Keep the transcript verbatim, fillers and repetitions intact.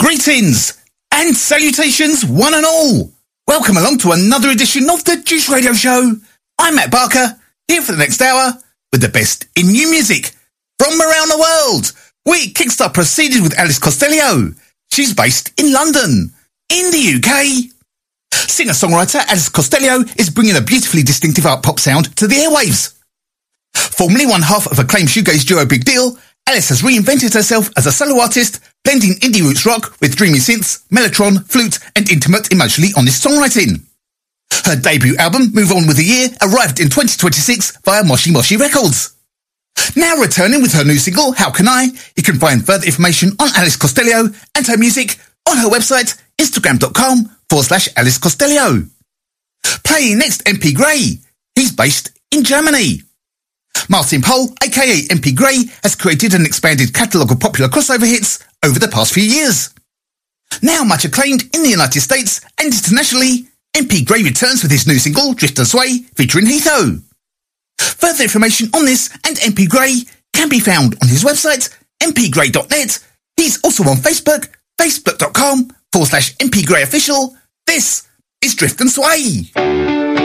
Greetings and salutations, one and all. Welcome along to another edition of the Juice Radio Show. I'm Matt Barker, here for the next hour with the best in new music from around the world. We kickstart proceeded with Alice Costello. She's based in London, in the U K. Singer-songwriter Alice Costello is bringing a beautifully distinctive art pop sound to the airwaves. Formerly one half of acclaimed shoegaze duo Big Deal, Alice has reinvented herself as a solo artist, blending indie roots rock with dreamy synths, mellotron, flute and intimate, emotionally honest songwriting. Her debut album, Move On With The Year, arrived in twenty twenty-six via Moshi Moshi Records. Now returning with her new single, How Can I, you can find further information on Alice Costello and her music on her website, instagram.com forward slash Alice Costello. Playing next, M P Gray. He's based in Germany. Martin Pole, aka M P Gray, has created an expanded catalogue of popular crossover hits over the past few years. Now much acclaimed in the United States and internationally, M P Gray returns with his new single, Drift and Sway, featuring Heatho. Further information on this and M P Gray can be found on his website, m p gray dot net. He's also on Facebook, facebook.com forward slash mpgrayofficial. This is Drift and Sway.